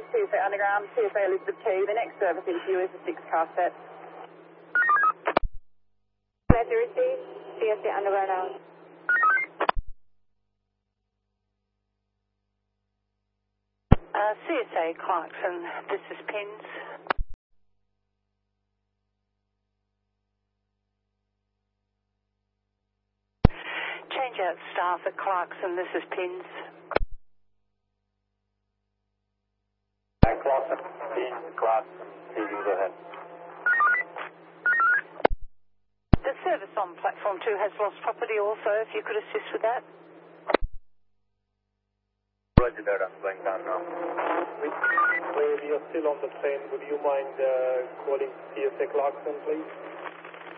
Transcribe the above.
TSA Underground, TSA Elizabeth Quay. The next service into you is the 6 car set. Glad to receive TSA Underground out. CSA Clarkson, this is Pins. Change out staff at Clarkson, this is Pins. Clarkson, Pins, Clarkson, go ahead. The service on platform 2 has lost property also, if you could assist with that. Roger that, I'm going down now. We are still on the plane. Would you mind calling TSA Clarkson, please?